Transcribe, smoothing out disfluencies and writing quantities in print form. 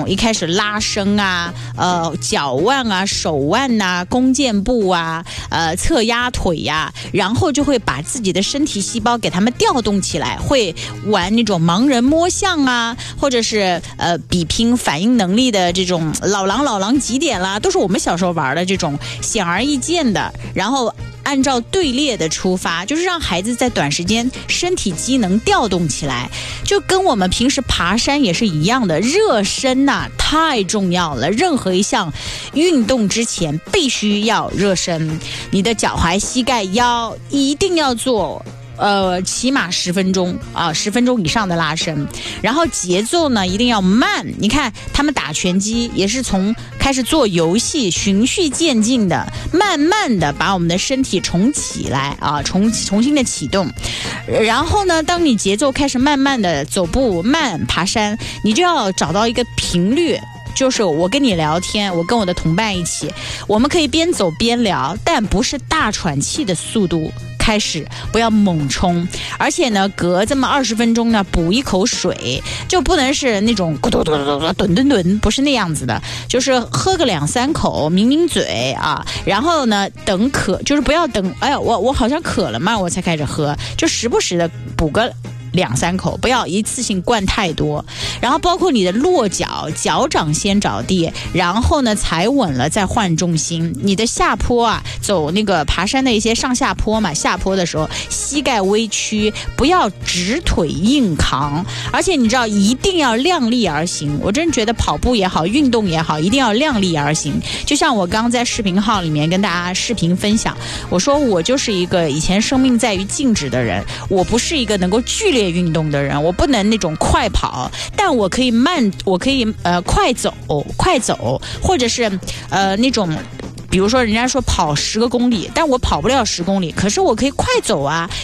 种一开始拉伸啊，脚腕啊、手腕啊、弓箭步啊、侧压腿呀，然后就会把自己的身体细胞给他们调动起来，会玩那种盲人摸象啊，或者是比拼反应能力的这种老狼几点啦，都是我们小时候玩的这种显而易见的，然后按照队列的出发，就是让孩子在短时间身体机能调动起来，就跟我们平时爬山也是一样的。热身呐，太重要了，任何一项运动之前必须要热身，你的脚踝、膝盖、腰一定要做起码10分钟啊，10分钟以上的拉伸，然后节奏呢一定要慢。你看他们打拳击也是从开始做游戏，循序渐进的，慢慢的把我们的身体重起来啊，重新的启动。然后呢，当你节奏开始慢慢的走步、慢爬山，你就要找到一个频率。就是我跟你聊天，我跟我的同伴一起，我们可以边走边聊，但不是大喘气的速度开始，不要猛冲，而且呢，隔这么20分钟呢，补一口水，就不能是那种咕嘟嘟嘟嘟吨，不是那样子的，就是喝个2-3口，抿嘴啊，然后呢，等渴，就是不要等，哎呀，我好像渴了嘛，我才开始喝，就时不时的补个2-3口，不要一次性灌太多。然后包括你的落脚，脚掌先着地，然后呢踩稳了再换重心。你的下坡啊，走那个爬山的一些上下坡嘛，下坡的时候膝盖微屈，不要直腿硬扛，而且你知道一定要量力而行。我真觉得跑步也好，运动也好，一定要量力而行。就像我刚刚在视频号里面跟大家视频分享，我说我就是一个以前生命在于静止的人，我不是一个能够剧烈运动的人，我不能那种快跑，但我可以快走，或者是那种比如说人家说跑10个公里，但我跑不了10公里，可是我可以快走啊，